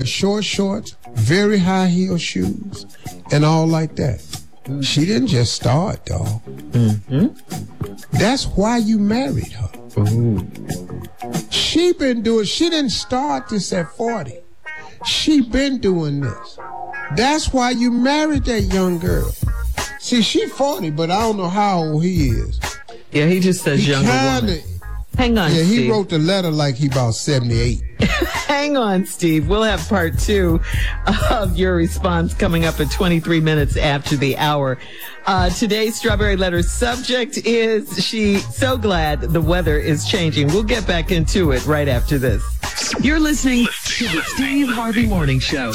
short shorts, very high heel shoes, and all like that. She didn't just start, dog. That's why you married her. She didn't start this at 40. She been doing this. That's why you married that young girl. See, she 40, but I don't know how old he is. Yeah, he just says younger woman. Hang on, yeah, Steve. he wrote the letter like he about 78. Hang on, Steve. We'll have part 2 of your response coming up at 23 minutes after the hour. Today's Strawberry Letter subject is she's so glad the weather is changing. We'll get back into it right after this. You're listening to the Steve Harvey Morning Show.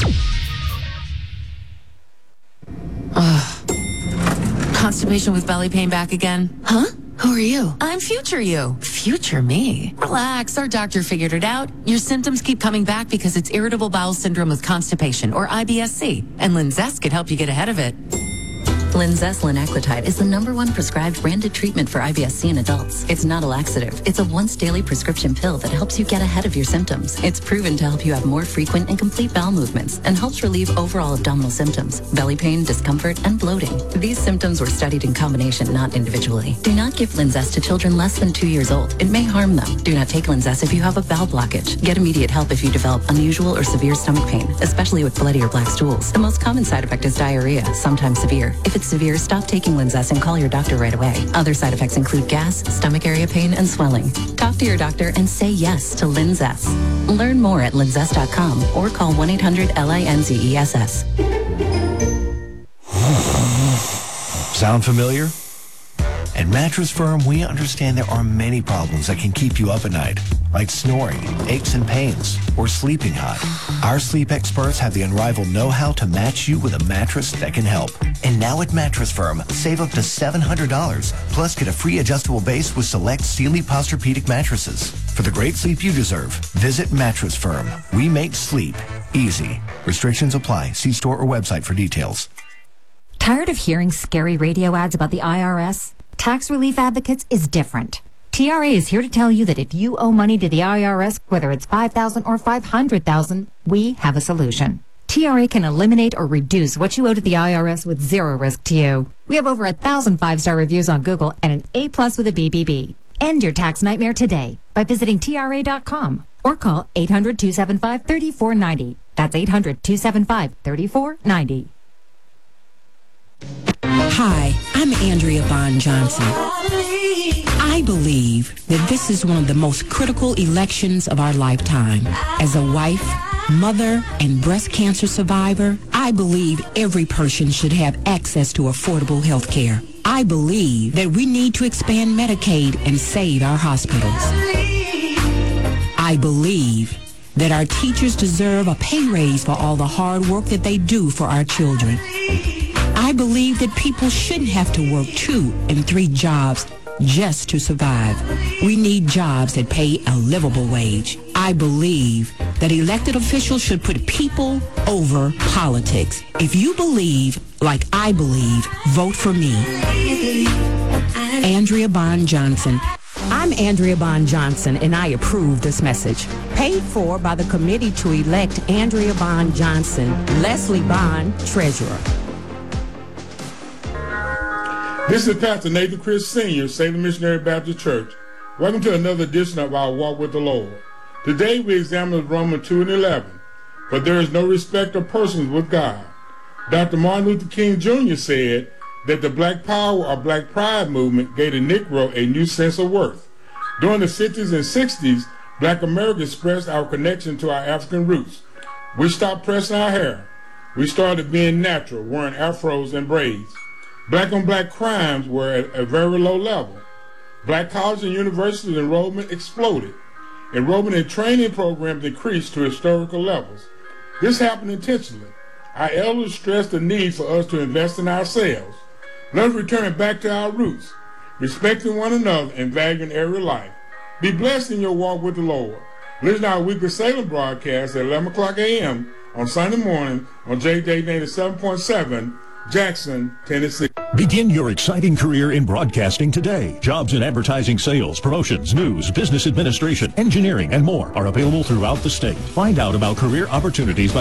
Constipation with belly pain back again? Huh? Who are you? I'm future you. Future me? Relax, our doctor figured it out. Your symptoms keep coming back because it's irritable bowel syndrome with constipation, or IBS-C, and Linzess could help you get ahead of it. Linzess linaclotide is the #1 prescribed branded treatment for IBS-C in adults. It's not a laxative. It's a once-daily prescription pill that helps you get ahead of your symptoms. It's proven to help you have more frequent and complete bowel movements and helps relieve overall abdominal symptoms, belly pain, discomfort, and bloating. These symptoms were studied in combination, not individually. Do not give Linzess to children less than 2 years old. It may harm them. Do not take Linzess if you have a bowel blockage. Get immediate help if you develop unusual or severe stomach pain, especially with bloody or black stools. The most common side effect is diarrhea, sometimes severe. If it's severe, stop taking Linzess and call your doctor right away. Other side effects include gas, stomach area pain, and swelling. Talk to your doctor and say yes to Linzess. Learn more at linzess.com or call 1-800-LINZESS. Sound familiar? At Mattress Firm, we understand there are many problems that can keep you up at night, like snoring, aches and pains, or sleeping hot. Our sleep experts have the unrivaled know-how to match you with a mattress that can help. And now at Mattress Firm, save up to $700, plus get a free adjustable base with select Sealy Posturepedic mattresses. For the great sleep you deserve, visit Mattress Firm. We make sleep easy. Restrictions apply. See store or website for details. Tired of hearing scary radio ads about the IRS? Tax Relief Advocates is different. TRA is here to tell you that if you owe money to the IRS, whether it's $5,000 or $500,000, we have a solution. TRA can eliminate or reduce what you owe to the IRS with zero risk to you. We have over 1,000 5-star reviews on Google and an A+ with a BBB. End your tax nightmare today by visiting TRA.com or call 800-275-3490. That's 800-275-3490. Hi, I'm Andrea Bond Johnson. I believe that this is one of the most critical elections of our lifetime. As a wife, mother, and breast cancer survivor, I believe every person should have access to affordable health care. I believe that we need to expand Medicaid and save our hospitals. I believe that our teachers deserve a pay raise for all the hard work that they do for our children. I believe that people shouldn't have to work 2 and 3 jobs just to survive. We need jobs that pay a livable wage. I believe that elected officials should put people over politics. If you believe, like I believe, vote for me. Andrea Bond Johnson. I'm Andrea Bond Johnson, and I approve this message. Paid for by the committee to elect Andrea Bond Johnson, Leslie Bond, Treasurer. This is Pastor Nathan Chris Sr., Salem Missionary Baptist Church. Welcome to another edition of our Walk with the Lord. Today we examine Romans 2 and 11. But there is no respect of persons with God. Dr. Martin Luther King Jr. said that the Black Power or Black Pride movement gave the Negro a new sense of worth. During the 50s and 60s, Black America expressed our connection to our African roots. We stopped pressing our hair. We started being natural, wearing afros and braids. Black-on-black crimes were at a very low level. Black colleges and university enrollment exploded. Enrollment in training programs increased to historical levels. This happened intentionally. Our elders stressed the need for us to invest in ourselves. Let us return back to our roots, respecting one another and valuing every life. Be blessed in your walk with the Lord. Listen to our weekly Salem broadcast at 11 o'clock a.m. on Sunday morning on JJ 87.7, Jackson, Tennessee. Begin your exciting career in broadcasting today. Jobs in advertising, sales, promotions, news, business administration, engineering, and more are available throughout the state. Find out about career opportunities by